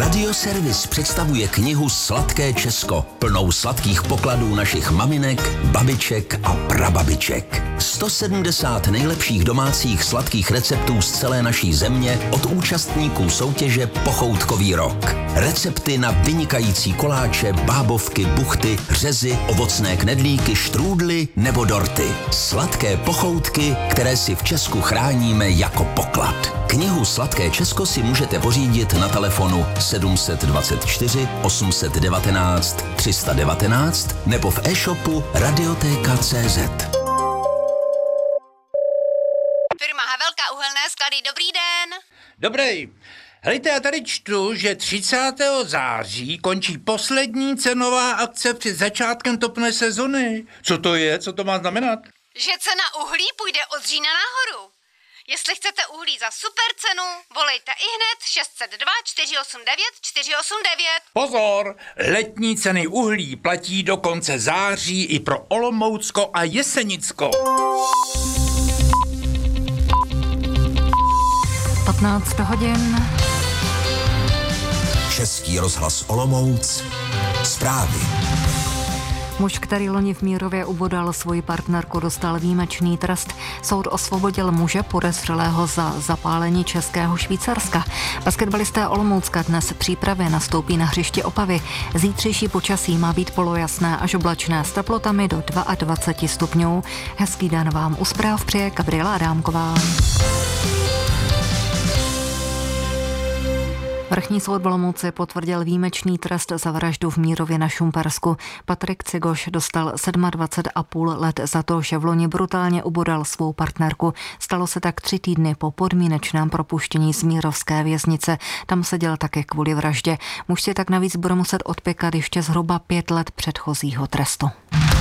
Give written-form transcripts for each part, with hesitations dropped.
Radioservis představuje knihu Sladké Česko, plnou sladkých pokladů našich maminek, babiček a prababiček. 170 nejlepších domácích sladkých receptů z celé naší země od účastníků soutěže Pochoutkový rok. Recepty na vynikající koláče, bábovky, buchty, řezy, ovocné knedlíky, štrůdly nebo dorty. Sladké pochoutky, které si v Česku chráníme jako poklad. Knihu Sladké Česko si můžete pořídit na telefonu 724 819 319 nebo v e-shopu Radioteka.cz. Firma Havelka uhelné sklady, dobrý den. Dobrý. Hejte, já tady čtu, že 30. září končí poslední cenová akce před začátkem topné sezony. Co to je? Co to má znamenat? Že cena uhlí půjde od října nahoru. Jestli chcete uhlí za super cenu, volejte ihned 602 489 489. Pozor! Letní ceny uhlí platí do konce září i pro Olomoucko a Jesenicko. 15 hodin. Český rozhlas Olomouc. Zprávy. Muž, který loni v Mírově ubodal svoji partnerku, dostal výjimečný trest. Soud osvobodil muže podezřelého za zapálení českého Švýcarska. Basketbalisté Olomoucka dnes v přípravě nastoupí na hřišti Opavy. Zítřejší počasí má být polojasné až oblačné s teplotami do 22 stupňů. Hezký den vám u zpráv přeje Gabriela Adámková. Vrchní soud v Olomouci potvrdil výjimečný trest za vraždu v Mírově na Šumpersku. Patrik Cigoš dostal 27,5 let za to, že v loni brutálně ubodal svou partnerku. Stalo se tak 3 týdny po podmínečném propuštění z mírovské věznice. Tam seděl také kvůli vraždě. Muž si tak navíc bude muset odpěkat ještě zhruba 5 let předchozího trestu.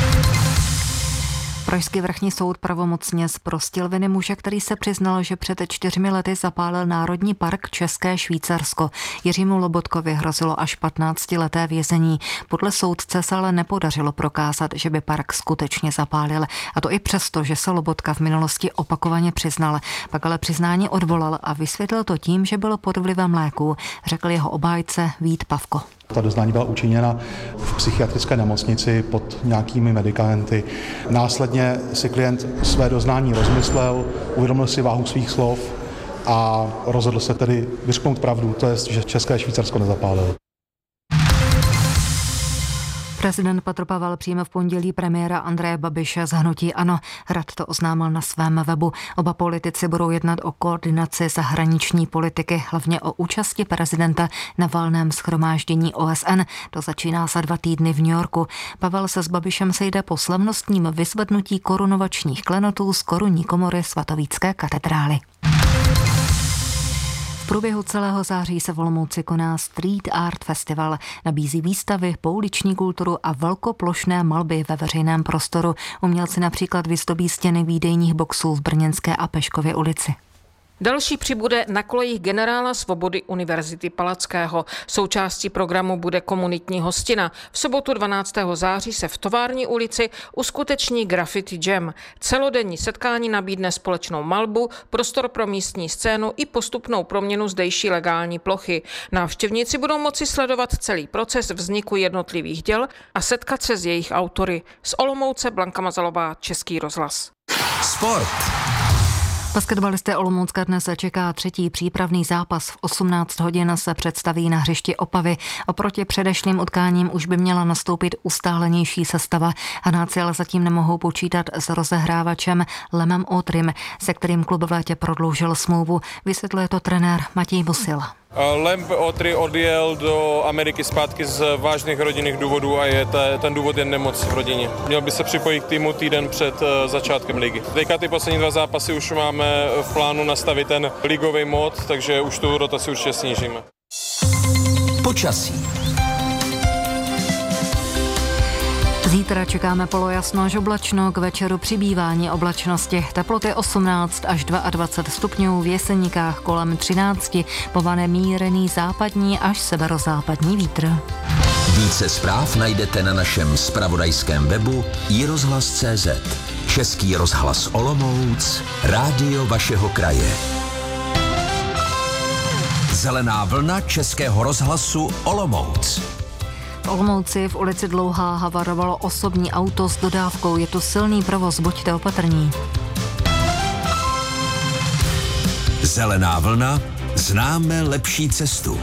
Pražský vrchní soud pravomocně zprostil viny muže, který se přiznal, že před 4 lety zapálil Národní park České Švýcarsko. Jiřímu Lobotkovi hrozilo až 15leté vězení. Podle soudce se ale nepodařilo prokázat, že by park skutečně zapálil. A to i přesto, že se Lobotka v minulosti opakovaně přiznal. Pak ale přiznání odvolal a vysvětlil to tím, že bylo pod vlivem léků, řekl jeho obhájce Vít Pavko. Ta doznání byla učiněna v psychiatrické nemocnici pod nějakými medikamenty. Následně si klient své doznání rozmyslel, uvědomil si váhu svých slov a rozhodl se tedy vyřknout pravdu, to je, že České Švýcarsko nezapálil. Prezident Pavel přijme v pondělí premiéra Andreje Babiše z hnutí ANO. Rad to oznámil na svém webu. Oba politici budou jednat o koordinaci zahraniční politiky, hlavně o účasti prezidenta na valném shromáždění OSN. To začíná za 2 týdny v New Yorku. Pavel se s Babišem sejde po slavnostním vyzvednutí korunovačních klenotů z korunní komory Svatovícké katedrály. V průběhu celého září se v Olomouci koná Street Art Festival. Nabízí výstavy, pouliční kulturu a velkoplošné malby ve veřejném prostoru. Umělci například vyzdobí stěny výdejních boxů v Brněnské a Peškově ulici. Další přibude na kolejích Generála Svobody Univerzity Palackého. Součástí programu bude komunitní hostina. V sobotu 12. září se v Tovární ulici uskuteční Graffiti Jam. Celodenní setkání nabídne společnou malbu, prostor pro místní scénu i postupnou proměnu zdejší legální plochy. Návštěvníci budou moci sledovat celý proces vzniku jednotlivých děl a setkat se s jejich autory. Z Olomouce Blanka Mazalová, Český rozhlas. Sport. Basketbalisté Olomoucka dnes čeká 3. přípravný zápas. V 18 hodin se představí na hřišti Opavy. Oproti předešlým utkáním už by měla nastoupit ustálenější sestava. Hanáci ale zatím nemohou počítat s rozehrávačem Lemem Otrym, se kterým klub v létě prodloužil smlouvu. Vysvětluje to trenér Matěj Musil. Lem Otry odjel do Ameriky zpátky z vážných rodinných důvodů a ten důvod je nemoc v rodině. Měl by se připojit k týmu týden před začátkem ligy. Teďka ty poslední 2 zápasy už máme v plánu nastavit ten ligový mod, takže už tu rotaci určitě snížíme. Počasí. Zítra čekáme polojasno až oblačno, k večeru přibývání oblačnosti. Teploty 18 až 22 stupňů, v Jeseníkách kolem 13, povane mírný západní až severozápadní vítr. Více zpráv najdete na našem zpravodajském webu iRozhlas.cz. Český rozhlas Olomouc, rádio vašeho kraje. Zelená vlna Českého rozhlasu Olomouc. V Olomouci v ulici Dlouhá havarovalo osobní auto s dodávkou. Je to silný provoz, buďte opatrní. Zelená vlna, známe lepší cestu.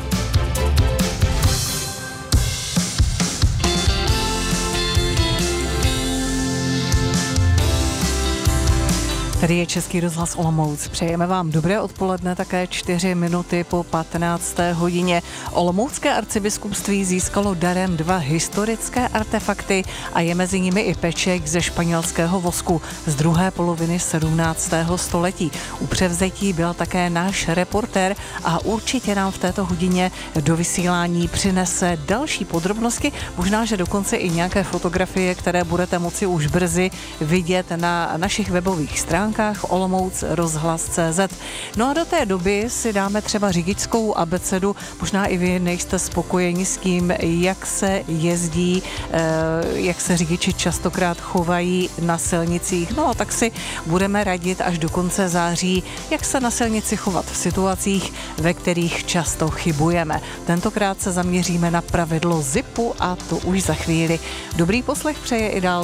Tady je Český rozhlas Olomouc. Přejeme vám dobré odpoledne, také 4 minuty po 15. hodině. Olomoucké arcibiskupství získalo darem 2 historické artefakty a je mezi nimi i peček ze španělského vosku z druhé poloviny 17. století. U převzetí byl také náš reportér a určitě nám v této hodině do vysílání přinese další podrobnosti, možná, že dokonce i nějaké fotografie, které budete moci už brzy vidět na našich webových stránkách Olomouc rozhlas.cz. No a do té doby si dáme třeba řidičskou abecedu. Možná i vy nejste spokojeni s tím, jak se jezdí, jak se řidiči častokrát chovají na silnicích. No a tak si budeme radit až do konce září, jak se na silnici chovat v situacích, ve kterých často chybujeme. Tentokrát se zaměříme na pravidlo zipu a to už za chvíli. Dobrý poslech přeje i dál